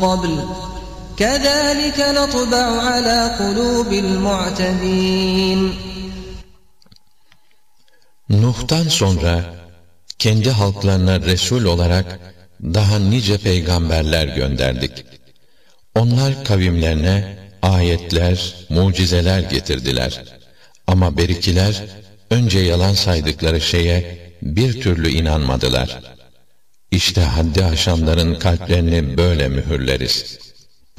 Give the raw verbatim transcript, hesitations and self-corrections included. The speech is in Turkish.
قبل كذلك نطبع على قلوب المعتدين. Nuh'tan sonra kendi halklarına Resul olarak daha nice peygamberler gönderdik. Onlar kavimlerine ayetler, mucizeler getirdiler. Ama berikiler önce yalan saydıkları şeye bir türlü inanmadılar. İşte haddi aşanların kalplerini böyle mühürleriz.